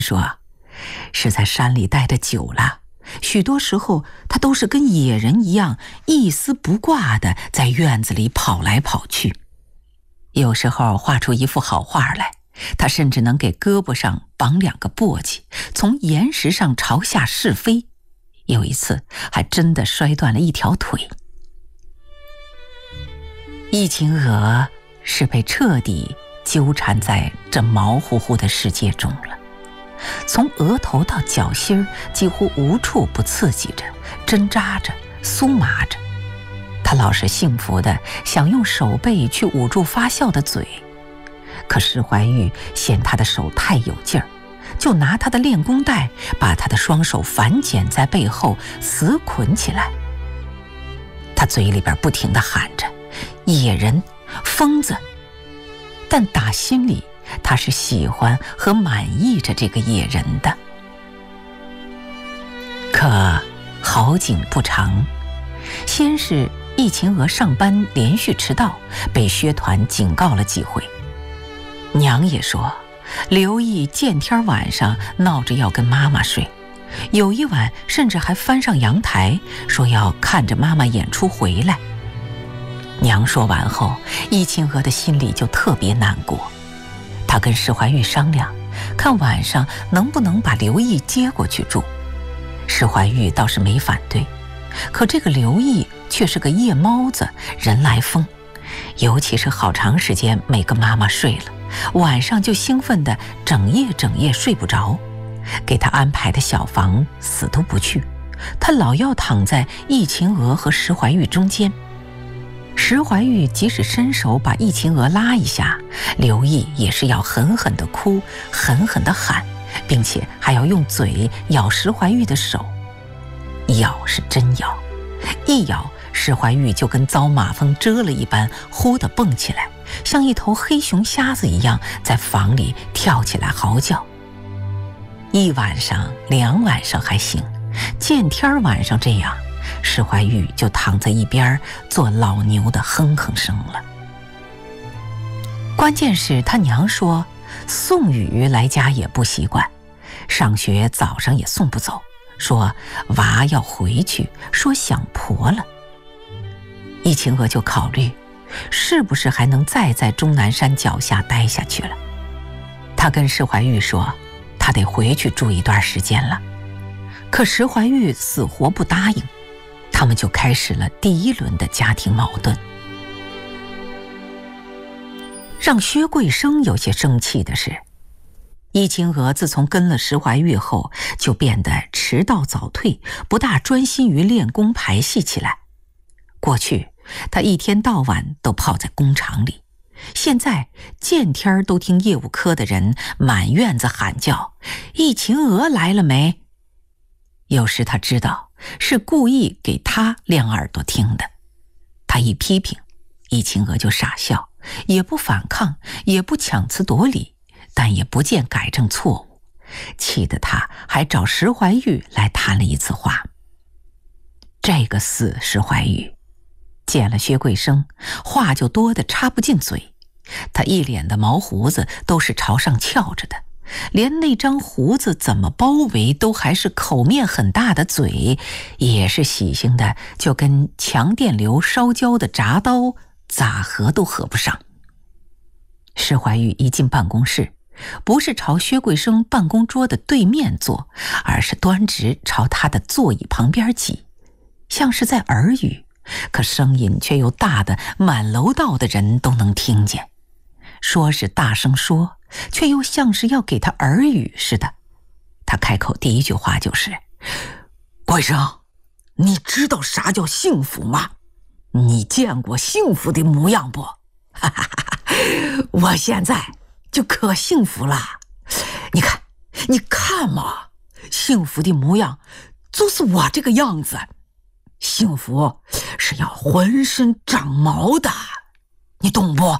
说，是在山里待得久了，许多时候他都是跟野人一样一丝不挂的在院子里跑来跑去。有时候画出一幅好画来，他甚至能给胳膊上绑2个簸箕，从岩石上朝下试飞。有一次还真的摔断了一条腿。易秦娥是被彻底纠缠在这毛乎乎的世界中了，从额头到脚心几乎无处不刺激着、针扎着、酥麻着。他老是幸福的想用手背去捂住发笑的嘴，可石怀玉嫌他的手太有劲儿，就拿他的练功带把他的双手反剪在背后死捆起来。他嘴里边不停地喊着野人、疯子，但打心里他是喜欢和满意着这个野人的。可好景不长，先是易秦娥上班连续迟到，被薛团警告了几回。娘也说刘毅见天晚上闹着要跟妈妈睡，有一晚甚至还翻上阳台说要看着妈妈演出回来。娘说完后，易秦娥的心里就特别难过。她跟石怀玉商量，看晚上能不能把刘毅接过去住。石怀玉倒是没反对，可这个刘毅却是个夜猫子，人来疯，尤其是好长时间没跟妈妈睡了，晚上就兴奋的整夜睡不着。给他安排的小房死都不去，他老要躺在易秦娥和石怀玉中间。石怀玉即使伸手把易秦娥拉一下，刘毅也是要狠狠地哭，狠狠地喊，并且还要用嘴咬石怀玉的手。咬是真咬，一咬石怀玉就跟遭马蜂蛰了一般，忽地蹦起来，像一头黑熊瞎子一样在房里跳起来嚎叫。1晚上2晚上还行，见天晚上这样，石怀玉就躺在一边做老牛的哼哼声了。关键是他娘说宋雨来家也不习惯，上学早上也送不走，说娃要回去，说想婆了。易秦娥就考虑是不是还能再在终南山脚下待下去了。他跟石怀玉说他得回去住一段时间了，可石怀玉死活不答应。他们就开始了第1轮的家庭矛盾。让薛桂生有些生气的是，易秦娥自从跟了石怀玉后，就变得迟到早退，不大专心于练功排戏起来。过去他一天到晚都泡在工厂里，现在见天都听业务科的人满院子喊叫易秦娥来了没。有时他知道是故意给他亮耳朵听的，他一批评，易秦娥就傻笑，也不反抗，也不强词夺理，但也不见改正错误，气得他还找石怀玉来谈了一次话。这个死石怀玉见了薛桂生，话就多得插不进嘴，他一脸的毛胡子都是朝上翘着的，连那张胡子怎么包围都还是口面很大的嘴，也是喜庆的，就跟强电流烧焦的铡刀咋合都合不上。石怀玉一进办公室，不是朝薛桂生办公桌的对面坐，而是端直朝他的座椅旁边挤，像是在耳语，可声音却又大得满楼道的人都能听见。说是大声说，却又像是要给他耳语似的。他开口第一句话就是：桂生，你知道啥叫幸福吗？你见过幸福的模样不？哈哈哈，我现在就可幸福了。你看嘛，幸福的模样就是我这个样子。幸福是要浑身长毛的，你懂不？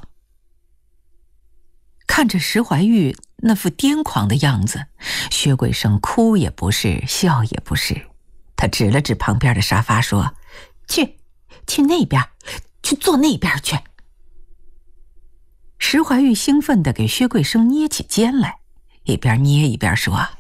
看着石怀玉那副癫狂的样子，薛桂生哭也不是，笑也不是。他指了指旁边的沙发说：去那边，去坐那边去。石怀玉兴奋地给薛桂生捏起肩来， 一边捏一边说：“